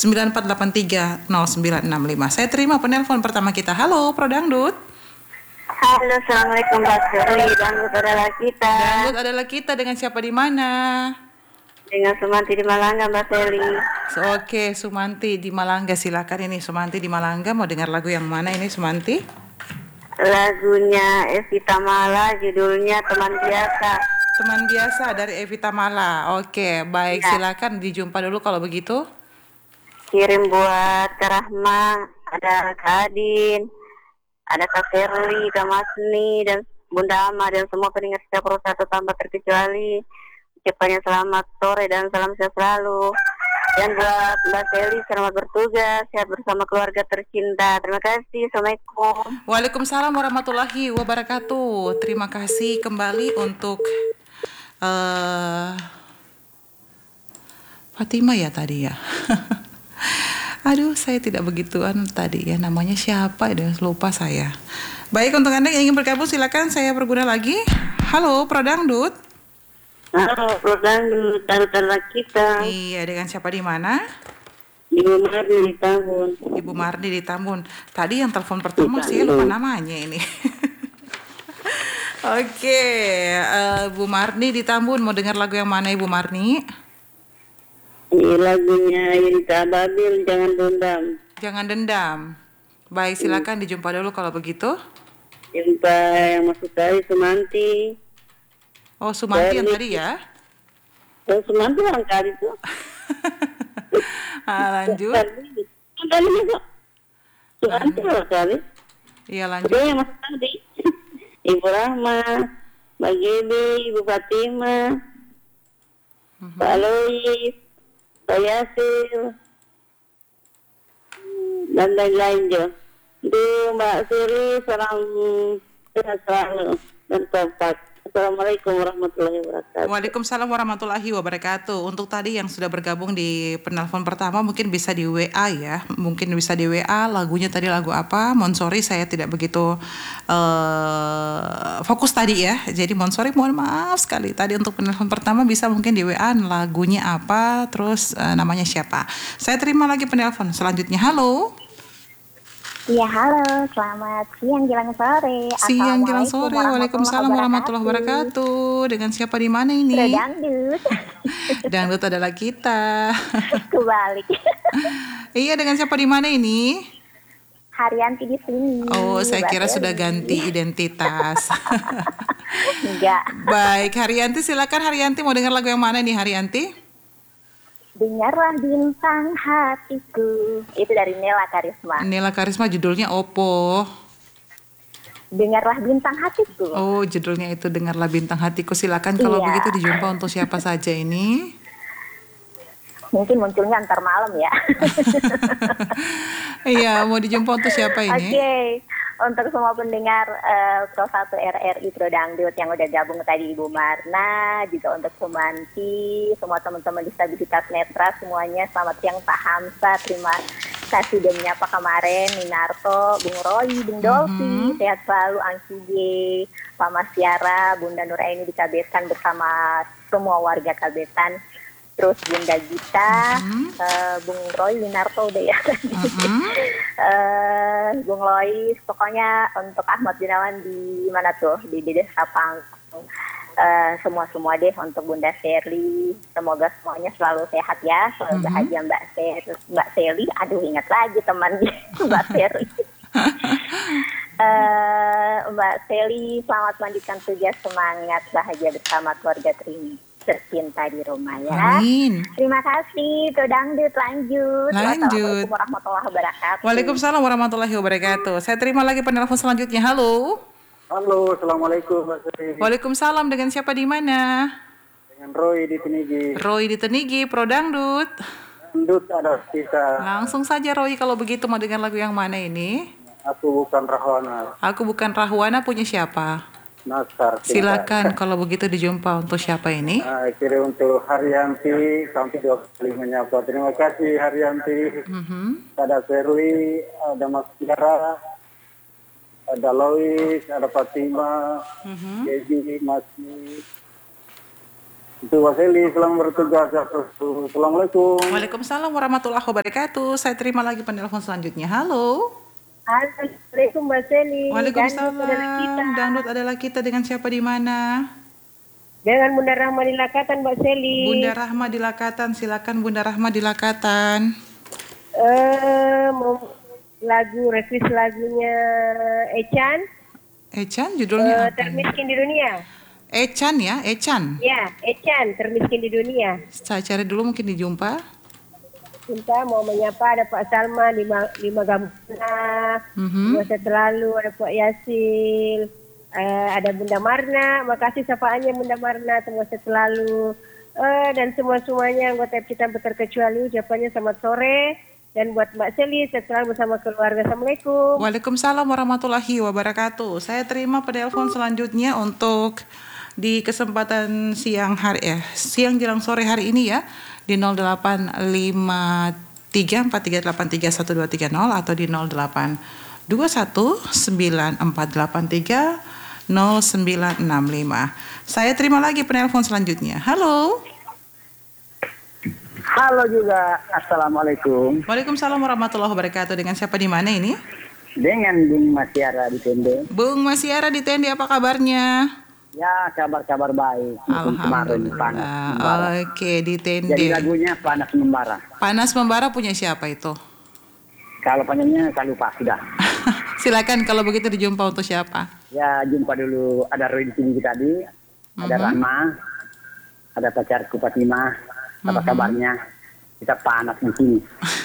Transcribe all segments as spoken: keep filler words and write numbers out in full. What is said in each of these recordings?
sembilan empat delapan tiga nol sembilan enam lima. Saya terima penelpon pertama kita. Halo, Pro Dangdut. Halo, Assalamualaikum Mbak Suri. Dangdut adalah kita. Dangdut adalah kita, dengan siapa di mana? Dengan Sumanti di Malangga, Mbak Seli. So, Oke, Sumanti di Malangga, silakan ini Sumanti di Malangga. Mau dengar lagu yang mana ini Sumanti? Lagunya Evita Mala, judulnya Teman Biasa. Teman Biasa dari Evita Mala. Oke, baik, Ya. silakan dijumpa dulu kalau begitu. Kirim buat Kak Rahma, ada Kak Adin, ada Kak Ferli, Kak Masni, dan Bunda Ama, dan semua pendengar setiap satu tanpa terkecuali. Ucapannya selamat sore dan salam sehat selalu. Dan buat Mbak Seli, selamat bertugas, sehat bersama keluarga tercinta. Terima kasih, Assalamualaikum. Waalaikumsalam warahmatullahi wabarakatuh. Terima kasih kembali untuk uh, Fatima ya tadi ya. Aduh, saya tidak begituan tadi ya, namanya siapa ya, lupa saya. Baik, untuk Anda yang ingin bergabung silakan saya berguna lagi. Halo, Pro Dangdut. Halo, Pro Dangdut, taruh-taruh kita. Iya, dengan siapa di mana? Ibu Marni di Tambun. Ibu Marni di Tambun. Tadi yang telepon pertama saya lupa namanya ini. Oke, uh, Bu Marni di Tambun, mau dengar lagu yang mana Ibu Marni? Ini lagunya Yunita Babil, Jangan Dendam. Jangan Dendam. Baik, silakan dijumpa dulu kalau begitu. Jumpa yang masuk tadi, Sumanti. Oh, Sumanti yang Dari- tadi ya. Oh, Sumanti orang kali tuh. Ah, lanjut. Tadi, tadi juga. Sumanti orang kali. Iya, Itu lanjut. yang masuk tadi. Ibu Rahma, Mbak Gede, Ibu Fatima, Pak Alois, Pak Yasir, dan lain-lain jo. Itu Mbak Suri, salam sehat selalu dan kompak. Assalamualaikum warahmatullahi wabarakatuh. Waalaikumsalam warahmatullahi wabarakatuh. Untuk tadi yang sudah bergabung di penelpon pertama mungkin bisa di W A ya. Mungkin bisa di W A lagunya tadi lagu apa. Mohon sorry saya tidak begitu uh, fokus tadi ya. Jadi mohon sorry, mohon maaf sekali. Tadi untuk penelpon pertama bisa mungkin di W A lagunya apa, terus uh, namanya siapa. Saya terima lagi penelpon selanjutnya. Halo. Iya, halo, selamat siang jelang sore. Siang jelang sore. Assalamualaikum Waalaikumsalam warahmatullahi wabarakatuh. Dengan siapa di mana ini? Pro Dangdut. Dangdut adalah kita. Kebalik. Iya, dengan siapa di mana ini? Haryanti di sini. Oh, saya Mbak kira Seli. sudah ganti identitas. Enggak. Baik, Haryanti silakan. Haryanti mau dengar lagu yang mana nih Haryanti? Dengarlah bintang hatiku. Itu dari Nela Karisma. Nela Karisma, judulnya Opo. Dengarlah bintang hatiku. Oh, judulnya itu Dengarlah Bintang Hatiku. Silakan kalau Iya. begitu dijumpa untuk siapa saja ini. Mungkin munculnya antar malam ya. Iya, mau dijumpa untuk siapa Oke, ini? untuk semua pendengar uh, Pro satu R R I Pro Dangdut yang udah gabung tadi, Ibu Marna, juga untuk Sumanti, semua teman-teman disabilitas netra semuanya, selamat siang Pak Hamsa, terima kasih udah menyapa kemarin, Minarto, Bung Roy, Bung Dolfi, sehat selalu, Angki J, Pak Masyara, Bunda Nuraini di Kabetan bersama semua warga Kabetan. Terus Bunda Gita, Mhm. uh, Bung Roy, Winarto udah ya. Mhm. uh, Bung Lois, pokoknya untuk Ahmad Gunawan di mana tuh di di Desa Pangkung. Uh, semua-semua deh untuk Bunda Sherly, semoga semuanya selalu sehat ya, selalu Mhm. bahagia Mbak Sherly. Mbak Sherly, aduh ingat lagi temannya Mbak Sherly. uh, Mbak Sherly, selamat melanjutkan tugas, semangat bahagia bersama keluarga Trini tercinta di rumah ya. Amin. Terima kasih, Pro Dangdut lanjut. Lanjut. Wassalamualaikum warahmatullahi wabarakatuh. Waalaikumsalam warahmatullahi wabarakatuh. Saya terima lagi penelpon selanjutnya. Halo. Halo, Assalamualaikum Mbak Sri. Waalaikumsalam, dengan siapa di mana? Dengan Roy di Tenigi. Roy di Tenigi, Pro Dangdut. Dangdut ada kita. Langsung saja Roy, kalau begitu mau dengar lagu yang mana ini? Aku bukan Rahwana. Aku bukan Rahwana, punya siapa? Nasar. Silakan kalau begitu dijumpa untuk siapa ini? Nah, kirim untuk Haryanti, sampai dua kali menyapa. Terima kasih Haryanti. Mhm. Ada Ferwi, ada Mas Tiara, ada Lois, ada Fatima, Mhm. Devi, Masni, Itu Waseli, selamat bertugas. Assalamualaikum. Waalaikumsalam warahmatullahi wabarakatuh. Saya terima lagi penelpon selanjutnya. Halo. Assalamualaikum Mbak Seli. Waalaikumsalam. Dangdut adalah kita. Dangdut adalah kita, dengan siapa di mana? Dengan Bunda Rahma di Lakatan Mbak Seli. Bunda Rahma di Lakatan, silakan Bunda Rahma di Lakatan. Eh, mau lagu request lagunya Echan. Echan judulnya Eh, apa? termiskin di dunia. Echan ya, Echan. Ya, Echan termiskin di dunia. Saya cari dulu, mungkin dijumpa. Kita mau menyapa ada Pak Salma di Ma- di Magambuna. Mhm. Masa terlalu ada Pak Yasil. Eh, ada Bunda Marna. Makasih sapaannya Bunda Marna. Masa terlalu. Eh, dan semua-semuanya anggota kita terkecuali ucapannya selamat sore. Dan buat Mbak Seli, saya selalu bersama keluarga. Assalamualaikum. Waalaikumsalam warahmatullahi wabarakatuh. Saya terima penelpon selanjutnya untuk di kesempatan siang hari ya, siang jelang sore hari ini ya, di nol delapan lima tiga empat tiga delapan tiga satu dua tiga nol atau di nol delapan dua satu sembilan empat delapan tiga nol sembilan enam lima. Saya terima lagi penelpon selanjutnya. Halo. Halo juga, Assalamualaikum. Waalaikumsalam warahmatullahi wabarakatuh. Dengan siapa di mana ini? Dengan Bung Masyara di Tende. Bung Masyara di Tende, apa kabarnya? Ya, kabar-kabar baik. Musim kemarin panas membara. Alhamdulillah. Oke, di Jadi Tende. lagunya panas membara. Panas membara punya siapa itu? Kalau penyanyinya saya lupa sudah. Silakan kalau begitu dijumpa untuk siapa? Ya, jumpa dulu. Ada Roy di sini tadi. Ada Mhm. Rahma. Ada pacarku Fatimah. Apa Mhm. kabarnya? Kita panas di sini.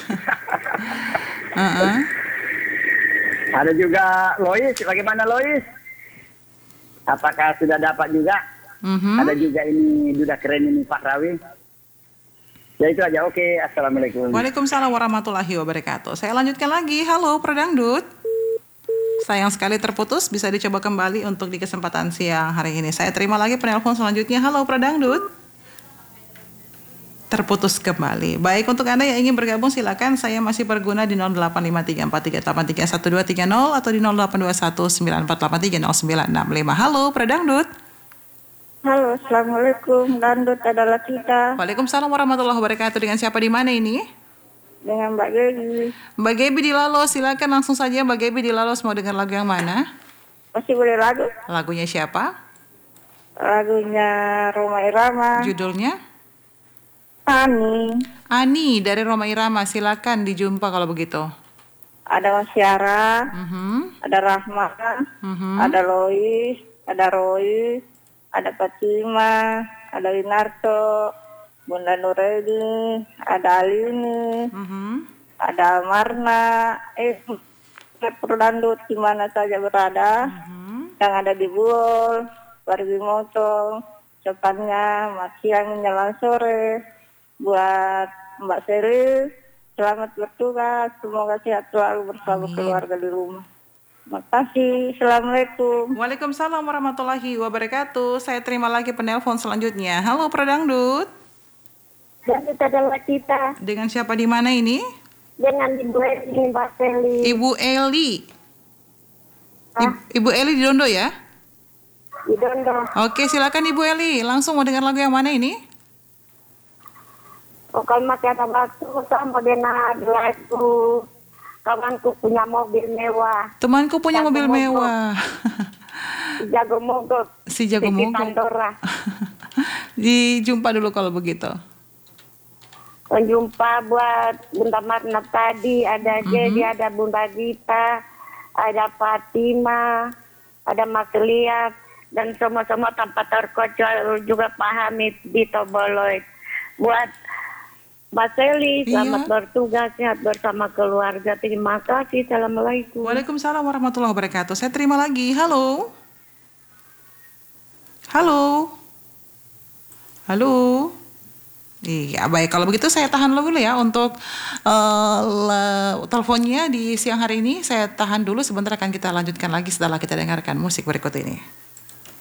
Uh-uh. Ada juga Lois. Bagaimana Lois? Apakah sudah dapat juga? Mhm. Ada juga ini Duda keren ini Pak Rawi. Ya itu aja. Oke. Assalamualaikum. Waalaikumsalam warahmatullahi wabarakatuh. Saya lanjutkan lagi. Halo, Perdangdut. Sayang sekali terputus. Bisa dicoba kembali untuk di kesempatan siang hari ini. Saya terima lagi penelpon selanjutnya. Halo, Perdangdut. Terputus kembali. Baik, untuk Anda yang ingin bergabung silakan, saya masih berguna di nol delapan lima tiga empat tiga delapan tiga satu dua tiga nol atau di nol delapan dua satu sembilan empat delapan tiga nol sembilan enam lima. Halo, Perdangdut. Halo, Assalamualaikum. Dangdut adalah kita. Waalaikumsalam warahmatullahi wabarakatuh. Dengan siapa di mana ini? Dengan Mbak Gegi. Mbak Gebi di Lalos, silakan langsung saja Mbak Gebi di Lalos, mau dengar lagu yang mana? Masih boleh lagu? Lagunya siapa? Lagunya Roma Irama. Judulnya? Ani. Ani dari Roma Irama, silakan dijumpa kalau begitu. Ada Masyara. Mhm, Ada Rahma. mhm, Ada Lois. Ada Roy. Ada Fatima. Ada Winarto. Bunda Nuredi. Ada Alini. mhm. Ada Marna. Eh, Perdandut di mana saja berada. Mhm. Yang ada di Buol. Pergi Motong. Depannya siang menjelang sore. Buat Mbak Seri, selamat bertugas. Semoga sehat selalu bersama Amin. keluarga di rumah. Terima kasih. Assalamualaikum. Waalaikumsalam warahmatullahi wabarakatuh. Saya terima lagi penelpon selanjutnya. Halo Perdangdut. Dan kita adalah kita Dengan siapa di mana ini? dengan Ibu Eni Mbak Seli. Ibu Eli. Ibu, Ibu Eli di Dondo ya? Di Dondo. Oke, silakan Ibu Eli. Langsung mau dengar lagu yang mana ini? Oh, kalau masih ada waktu, sama dengan lagu kawanku punya mobil mewah. Temanku punya Jago mobil mogok. mewah. Jago mogok. Si jago Siti mogok. Pandora. Dijumpa dulu kalau begitu. Jumpa buat Bunda Marna tadi, ada Jadi, ada Bunda Gita, ada Fatima, ada Makliat, dan semua-semua tanpa terkecuali juga Pak Hamid di Toboloid. Buat Mbak Seli, selamat Iya. bertugas, sehat bersama keluarga. Terima kasih. Assalamualaikum. Waalaikumsalam warahmatullahi wabarakatuh. Saya terima lagi. Halo. Halo. Halo. Iya, baik. Kalau begitu saya tahan dulu ya untuk uh, le- teleponnya di siang hari ini. Saya tahan dulu, sebentar akan kita lanjutkan lagi setelah kita dengarkan musik berikut ini.